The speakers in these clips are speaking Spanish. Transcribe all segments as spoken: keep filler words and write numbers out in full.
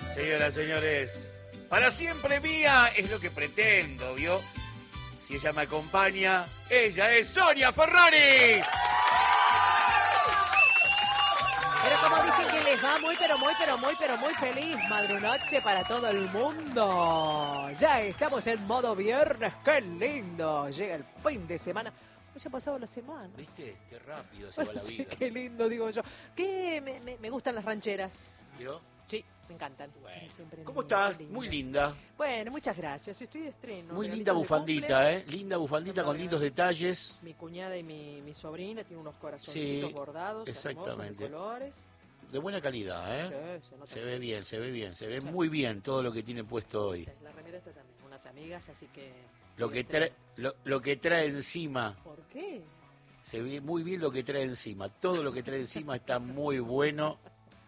Señoras, señores, para siempre mía es lo que pretendo, ¿vio? Si ella me acompaña, ella es Sonia Ferraris. Pero como dicen que les va muy, pero muy, pero muy, pero muy feliz madrunoche para todo el mundo. Ya estamos en modo viernes, qué lindo. Llega el fin de semana. Pues ya ha pasado la semana. ¿Viste? Qué rápido se va la Sí, vida. qué lindo, digo yo. Que me, me, me gustan las rancheras. ¿Vio? Sí, me encantan. Bueno. Siempre ¿Cómo muy estás? lindo. Muy linda. Bueno, muchas gracias. Estoy de estreno. Muy regalitos linda de bufandita, cumple. ¿eh? Linda bufandita No, con no, lindos no. detalles. Mi cuñada y mi, mi sobrina tienen unos corazoncitos Sí, bordados, exactamente. hermosos, de colores. De buena calidad, ¿eh? Sí, se nota Se mucho. ve bien, se ve bien. Se ve Sí. muy bien todo lo que tiene puesto hoy. Sí, la remera está también, unas amigas, así que... Lo que, este, trae, lo, lo que trae encima. ¿Por qué? Se ve muy bien lo que trae encima. Todo lo que trae encima está muy bueno.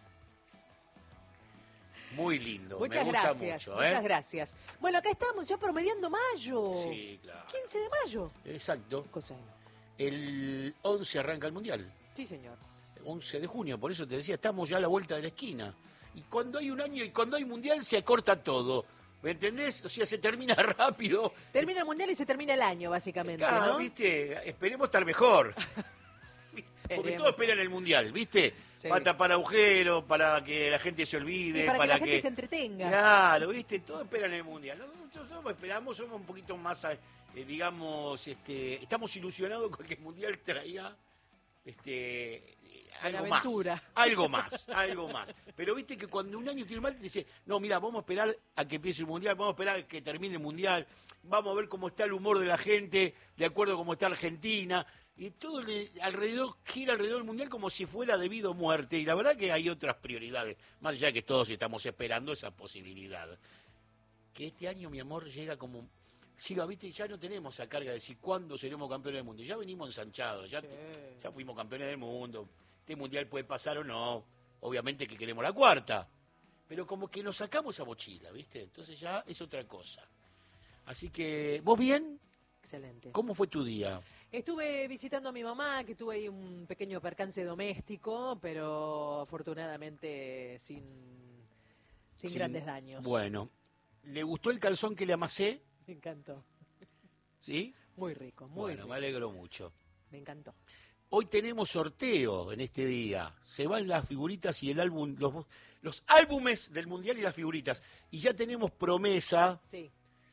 Muy lindo. Muchas Me gusta gracias, mucho, ¿eh? muchas gracias. Bueno, acá estamos ya promediando mayo. Sí, claro. quince de mayo. Exacto. ¿Qué cosa es? El once arranca el Mundial. Sí, señor. once de junio, por eso te decía, estamos ya a la vuelta de la esquina. Y cuando hay un año y cuando hay Mundial se acorta todo. ¿Me entendés? O sea, se termina rápido. Termina el mundial y se termina el año, básicamente, Ah, ¿no? ¿viste? Esperemos estar mejor. Porque Esperemos. todos esperan el Mundial, ¿viste? Sí. Para tapar agujeros, para que la gente se olvide, Y para que la gente se entretenga. Claro, ¿viste? Todos esperan el Mundial. Nosotros esperamos, somos un poquito más, eh, digamos, este, estamos ilusionados con que el Mundial traiga este, algo más. aventura. Algo más, algo más. Pero viste que cuando un año tiene mal, te dice, no, mira, vamos a esperar a que empiece el Mundial, vamos a esperar a que termine el Mundial, vamos a ver cómo está el humor de la gente, de acuerdo a cómo está Argentina. Y todo le, alrededor gira alrededor del Mundial como si fuera debido a muerte. Y la verdad que hay otras prioridades, más allá de que todos estamos esperando esa posibilidad. Que este año, mi amor, llega como... Llega, viste, ya no tenemos esa carga de decir cuándo seremos campeones del mundo. Ya venimos ensanchados, ya, Sí. ya fuimos campeones del mundo. Este Mundial puede pasar o no. Obviamente que queremos la cuarta. Pero como que nos sacamos esa mochila, ¿viste? Entonces ya es otra cosa. Así que, ¿vos bien? Excelente. ¿Cómo fue tu día? Estuve visitando a mi mamá, que tuve ahí un pequeño percance doméstico, pero afortunadamente sin, sin Sí, grandes daños. Bueno, ¿le gustó el calzón que le amasé? Me encantó. ¿Sí? Muy rico, muy Bueno, rico. me alegro mucho. Me encantó. Hoy tenemos sorteo en este día. Se van las figuritas y el álbum, los, los álbumes del Mundial y las figuritas. Y ya tenemos promesa Sí.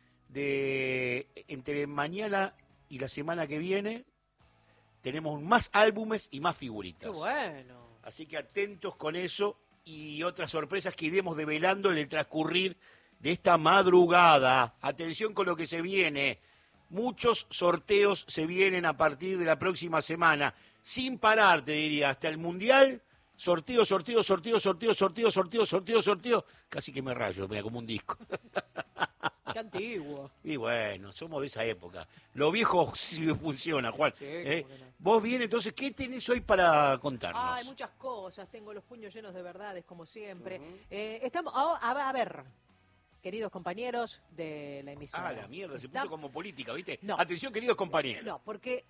de entre mañana y la semana que viene. Tenemos más álbumes y más figuritas. Qué bueno. Así que atentos con eso y otras sorpresas que iremos develando en el transcurrir de esta madrugada. Atención con lo que se viene. Muchos sorteos se vienen a partir de la próxima semana. Sin parar, te diría, hasta el Mundial. Sorteo, sorteo, sorteo, sorteo, sorteo, sorteo, sorteo, sorteo. Casi que me rayo, mira, como un disco. Qué antiguo. Y bueno, somos de esa época. Lo viejo sí funciona, Juan. Sí, ¿Eh? cómo que no. Vos bien, entonces, ¿qué tenés hoy para contarnos? Hay muchas cosas. Tengo los puños llenos de verdades, como siempre. Eh, estamos, a, a- a ver, queridos compañeros de la emisión. Ah, la mierda, se Está- puso como política, ¿viste? No. Atención, queridos compañeros. No, porque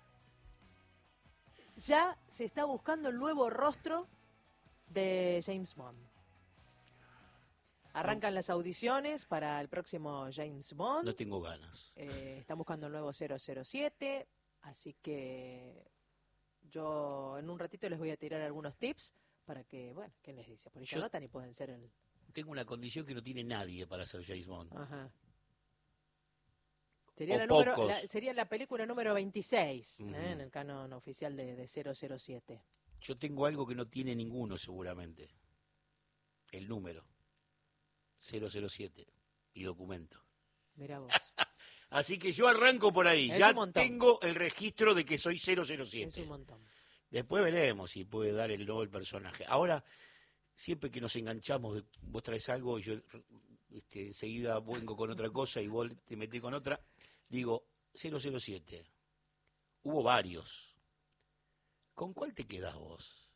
ya se está buscando el nuevo rostro de James Bond. Arrancan las audiciones para el próximo James Bond. No tengo ganas. Eh, están buscando el nuevo cero cero siete, así que yo en un ratito les voy a tirar algunos tips para que, bueno, ¿quién les dice? Por ahí se Yo- anotan y pueden ser el... Tengo una condición que no tiene nadie para ser James Bond. Ajá. Sería, O la, número, pocos. la- sería la película número veintiséis, Ujú. ¿eh? En el canon oficial de, de cero cero siete. Yo tengo algo que no tiene ninguno seguramente. El número. cero cero siete. Y documento. Mira vos. Así que yo arranco por ahí. Es Ya un montón. tengo el registro de que soy cero cero Es siete. un montón. Después veremos si puede dar el nuevo el personaje. Ahora, siempre que nos enganchamos, de- vos traes algo y yo este, enseguida vengo con otra cosa y vos te metés con otra, digo, cero cero siete. Hubo varios. ¿Con cuál te quedás vos?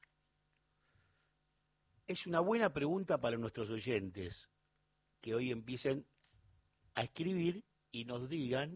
Es una buena pregunta para nuestros oyentes, que hoy empiecen a escribir y nos digan.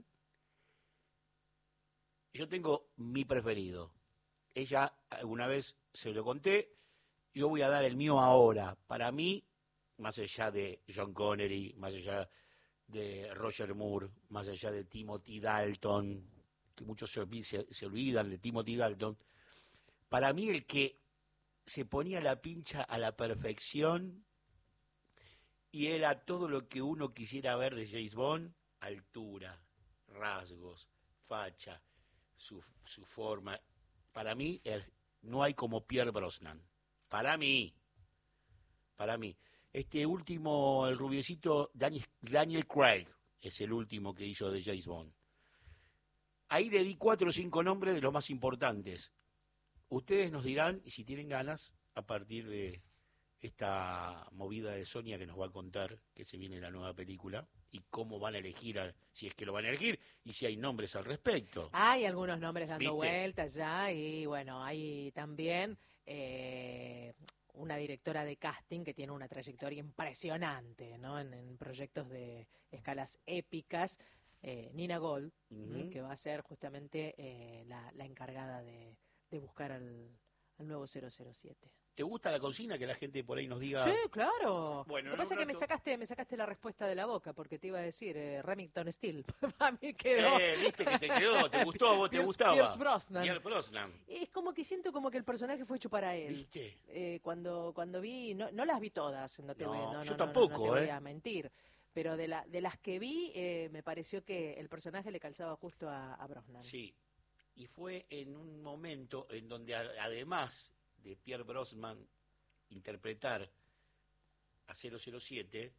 Yo tengo mi preferido. Ella alguna vez se lo conté, yo voy a dar el mío ahora. Para mí, más allá de John Connery, más allá de Roger Moore, más allá de Timothy Dalton, que muchos se, olvi- se- se olvidan de Timothy Dalton, para mí el que se ponía la pincha a la perfección y era todo lo que uno quisiera ver de James Bond: altura, rasgos, facha, su, su forma. Para mí el- no hay como Pierre Brosnan. Para mí, para mí. Este último, el rubiecito, Daniel, Daniel Craig, es el último que hizo de James Bond. Ahí le di cuatro o cinco nombres de los más importantes. Ustedes nos dirán, y si tienen ganas, a partir de esta movida de Sonia que nos va a contar que se viene la nueva película y cómo van a elegir, a- si es que lo van a elegir, y si hay nombres al respecto. Hay algunos nombres dando ¿Viste? vueltas ya y bueno, hay también eh, una directora de casting que tiene una trayectoria impresionante, ¿no? En, en proyectos de escalas épicas, eh, Nina Gold, Ujú. ¿m? Que va a ser justamente eh, la, la encargada de, de buscar al, al nuevo cero cero siete. ¿Te gusta la consigna que la gente por ahí nos diga? Sí, claro. Bueno, Lo que en pasa es un que me rato- sacaste, me sacaste la respuesta de la boca, porque te iba a decir eh, Remington Steele. A mí quedó. Eh, viste que te quedó, te gustó, a vos te Pierce- gustaba. Pierce Brosnan. Pierce Brosnan. Es como que siento como que el personaje fue hecho para él. ¿Viste? Eh, cuando, cuando vi, no, no las vi todas, no te No, voy, no, no, yo no, no, tampoco, no te voy ¿eh? a mentir. Pero de, la, de las que vi, eh, me pareció que el personaje le calzaba justo a, a Brosnan. Sí. Y fue en un momento en donde a- además de Pierre Brosnan interpretar a cero cero siete,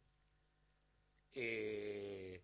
eh,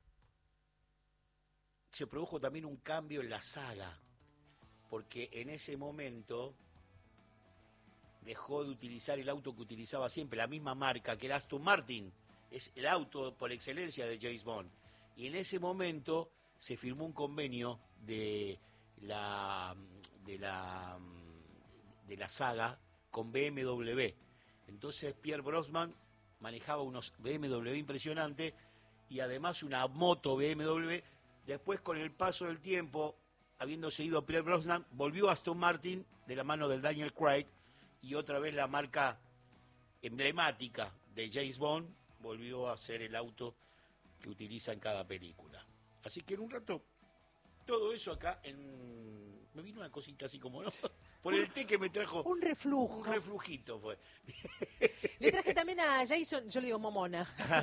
se produjo también un cambio en la saga, porque en ese momento dejó de utilizar el auto que utilizaba siempre, la misma marca, que era Aston Martin, es el auto por excelencia de James Bond. Y en ese momento se firmó un convenio de la de la de la saga con B M W. Entonces Pierre Brosnan manejaba unos B M W impresionantes y además una moto B M W. Después, con el paso del tiempo, habiendo ido Pierre Brosnan, volvió a Aston Martin de la mano del Daniel Craig y otra vez la marca emblemática de James Bond volvió a ser el auto que utiliza en cada película. Así que en un rato, todo eso acá en... Me vino una cosita así como, ¿no? Por el té que me trajo... Un reflujo. Un reflujito fue. Le traje también a Jason, yo le digo Momona.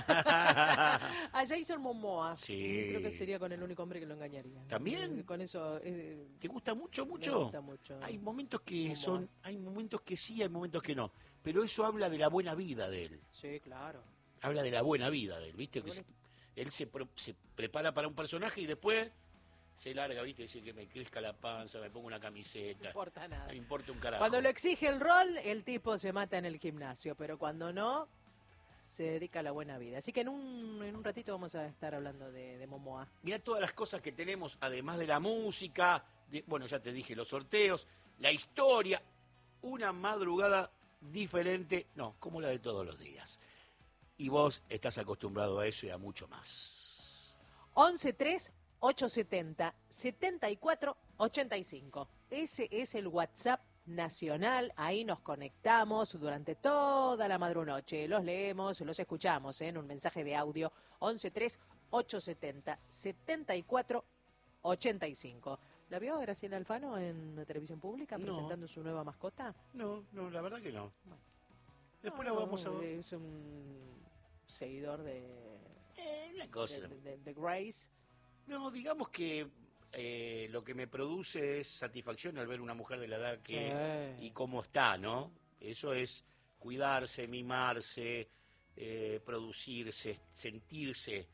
A Jason Momoa. Sí. Creo que sería con el único hombre que lo engañaría. ¿También? Eh, Con eso eh, ¿Te gusta mucho, me mucho? gusta mucho. Hay momentos que Momoa. son... Hay momentos que sí, hay momentos que no. Pero eso habla de la buena vida de él. Sí, claro. Habla de la buena vida de él, ¿viste? Que Bueno. se- él se, pro- se prepara para un personaje y después se larga, ¿viste? Dice que me crezca la panza, me pongo una No camiseta. importa nada. No importa un carajo. Cuando lo exige el rol, el tipo se mata en el gimnasio, pero cuando no, se dedica a la buena vida. Así que en un, en un ratito vamos a estar hablando de, de Momoa. Mirá todas las cosas que tenemos, además de la música, de, bueno, ya te dije, los sorteos, la historia, una madrugada diferente, no, como la de todos los días. Y vos estás acostumbrado a eso y a mucho más. once tres ocho setenta setenta y cuatro ochenta y cinco. Ese es el WhatsApp nacional. Ahí nos conectamos durante toda la madrunoche. Los leemos, los escuchamos ¿eh? En un mensaje de audio. once tres ocho setenta setenta y cuatro ochenta y cinco. ¿La vio Graciela Alfano en la televisión pública No. presentando su nueva mascota? No, no, la verdad que no. Bueno. Después No, la no, vamos a ver. Es un seguidor de, Eh, una cosa. de, de- de Grace. No, digamos que eh, lo que me produce es satisfacción al ver una mujer de la edad que Sí. y cómo está, ¿no? Eso es cuidarse, mimarse, eh, producirse, sentirse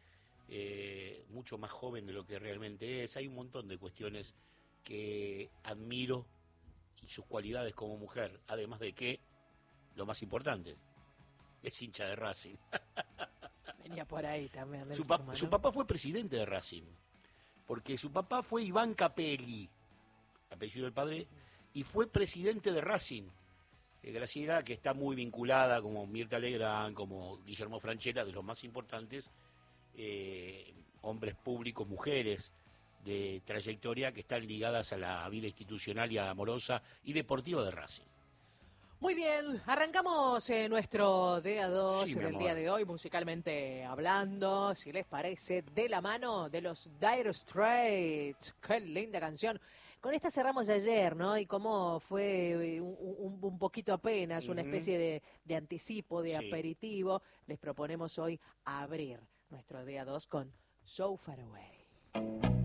eh, mucho más joven de lo que realmente es. Hay un montón de cuestiones que admiro y sus cualidades como mujer, además de que, lo más importante, es hincha de Racing. Venía por ahí también. el Su, pap- tema, su ¿no? papá fue presidente de Racing, porque su papá fue Iván Capelli, apellido del padre, y fue presidente de Racing. Eh, Graciela, que está muy vinculada, como Mirta Legrand, como Guillermo Franchella, de los más importantes, eh, hombres públicos, mujeres de trayectoria que están ligadas a la vida institucional y amorosa y deportiva de Racing. Muy bien, arrancamos eh, nuestro día dos Sí, mi del amor. día de hoy, musicalmente hablando, si les parece, de la mano de los Dire Straits. Qué linda canción. Con esta cerramos ayer, ¿no? Y cómo fue eh, un, un- un poquito apenas, una Ujú. especie de, de anticipo, de Sí. aperitivo. Les proponemos hoy abrir nuestro día dos con So Far Away.